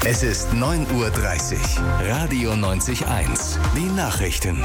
Es ist 9:30 Uhr. Radio 90.1. Die Nachrichten.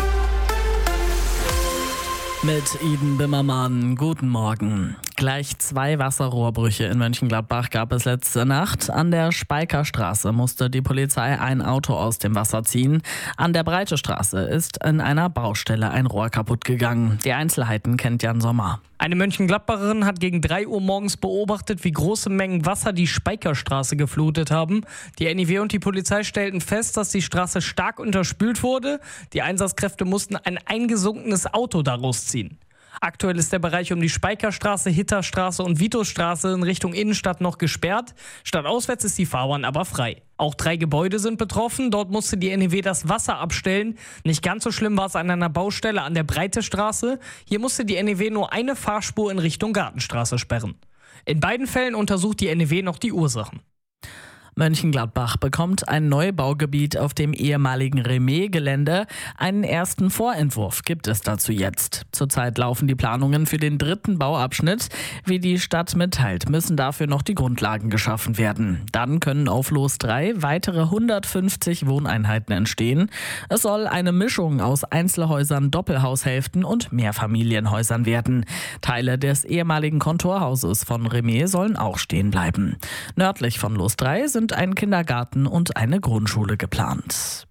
Mit Iden Bimmermann, guten Morgen. Gleich 2 Wasserrohrbrüche in Mönchengladbach gab es letzte Nacht. An der Speikerstraße musste die Polizei ein Auto aus dem Wasser ziehen. An der Breitestraße ist in einer Baustelle ein Rohr kaputt gegangen. Die Einzelheiten kennt Jan Sommer. Eine Mönchengladbacherin hat gegen 3 Uhr morgens beobachtet, wie große Mengen Wasser die Speikerstraße geflutet haben. Die NIW und die Polizei stellten fest, dass die Straße stark unterspült wurde. Die Einsatzkräfte mussten ein eingesunkenes Auto daraus ziehen. Aktuell ist der Bereich um die Speikerstraße, Hitterstraße und Vitusstraße in Richtung Innenstadt noch gesperrt. Stadtauswärts ist die Fahrbahn aber frei. Auch 3 Gebäude sind betroffen. Dort musste die NIW das Wasser abstellen. Nicht ganz so schlimm war es an einer Baustelle an der Breitestraße. Hier musste die NIW nur eine Fahrspur in Richtung Gartenstraße sperren. In beiden Fällen untersucht die NIW noch die Ursachen. Mönchengladbach bekommt ein Neubaugebiet auf dem ehemaligen Remet-Gelände. Einen ersten Vorentwurf gibt es dazu jetzt. Zurzeit laufen die Planungen für den 3. Bauabschnitt. Wie die Stadt mitteilt, müssen dafür noch die Grundlagen geschaffen werden. Dann können auf Los 3 weitere 150 Wohneinheiten entstehen. Es soll eine Mischung aus Einzelhäusern, Doppelhaushälften und Mehrfamilienhäusern werden. Teile des ehemaligen Kontorhauses von Remet sollen auch stehen bleiben. Nördlich von Los 3 sind ein Kindergarten und eine Grundschule geplant.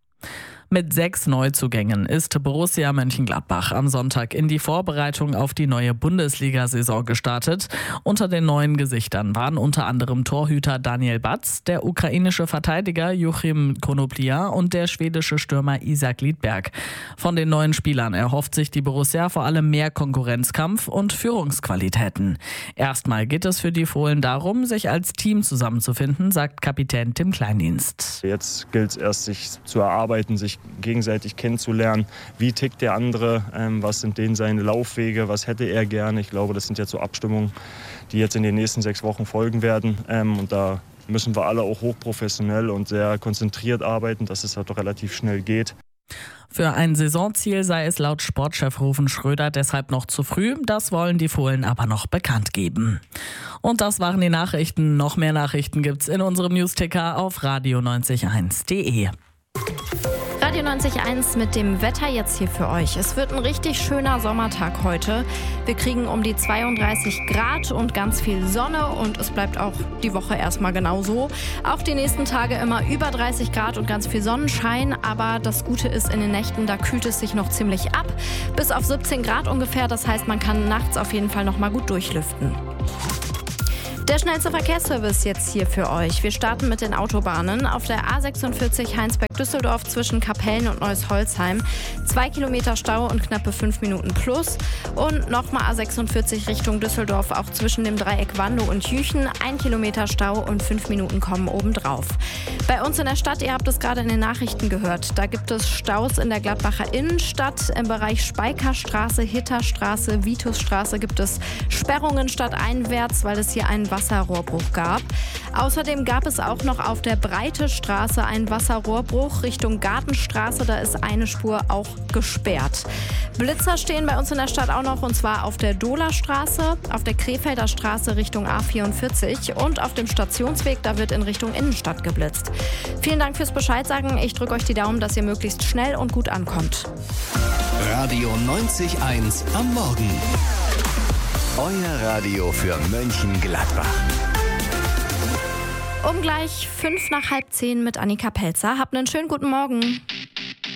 Mit 6 Neuzugängen ist Borussia Mönchengladbach am Sonntag in die Vorbereitung auf die neue Bundesliga-Saison gestartet. Unter den neuen Gesichtern waren unter anderem Torhüter Daniel Batz, der ukrainische Verteidiger Joachim Konoplia und der schwedische Stürmer Isak Lidberg. Von den neuen Spielern erhofft sich die Borussia vor allem mehr Konkurrenzkampf und Führungsqualitäten. Erstmal geht es für die Fohlen darum, sich als Team zusammenzufinden, sagt Kapitän Tim Kleindienst. Jetzt gilt es erst, sich zu erarbeiten, sich gegenseitig kennenzulernen. Wie tickt der andere? Was sind denn seine Laufwege? Was hätte er gerne? Ich glaube, das sind jetzt so Abstimmungen, die jetzt in den nächsten 6 Wochen folgen werden. Und da müssen wir alle auch hochprofessionell und sehr konzentriert arbeiten, dass es halt doch relativ schnell geht. Für ein Saisonziel sei es laut Sportchef Rufen Schröder deshalb noch zu früh. Das wollen die Fohlen aber noch bekannt geben. Und das waren die Nachrichten. Noch mehr Nachrichten gibt's in unserem Newsticker auf radio901.de. Radio 90.1 mit dem Wetter jetzt hier für euch. Es wird ein richtig schöner Sommertag heute. Wir kriegen um die 32 Grad und ganz viel Sonne und es bleibt auch die Woche erstmal genauso. Auch die nächsten Tage immer über 30 Grad und ganz viel Sonnenschein. Aber das Gute ist, in den Nächten, da kühlt es sich noch ziemlich ab. Bis auf 17 Grad ungefähr. Das heißt, man kann nachts auf jeden Fall noch mal gut durchlüften. Der schnellste Verkehrsservice jetzt hier für euch. Wir starten mit den Autobahnen. Auf der A46 Heinsberg-Düsseldorf zwischen Kapellen und Neuss-Holzheim 2 Kilometer Stau und knappe 5 Minuten plus. Und nochmal A46 Richtung Düsseldorf, auch zwischen dem Dreieck Wandow und Jüchen. 1 Kilometer Stau und 5 Minuten kommen obendrauf. Bei uns in der Stadt, ihr habt es gerade in den Nachrichten gehört, da gibt es Staus in der Gladbacher Innenstadt. Im Bereich Speikerstraße, Hitterstraße, Vitusstraße gibt es Sperrungen stadteinwärts, weil es hier einen Wasserrohrbruch gab. Außerdem gab es auch noch auf der Breitestraße einen Wasserrohrbruch Richtung Gartenstraße. Da ist eine Spur auch gesperrt. Blitzer stehen bei uns in der Stadt auch noch, und zwar auf der Dohlerstraße, auf der Krefelder Straße Richtung A44 und auf dem Stationsweg, da wird in Richtung Innenstadt geblitzt. Vielen Dank fürs Bescheid sagen. Ich drücke euch die Daumen, dass ihr möglichst schnell und gut ankommt. Radio 90.1 am Morgen. Euer Radio für Mönchengladbach. Um gleich 5 nach halb 10 mit Annika Pelzer. Habt einen schönen guten Morgen.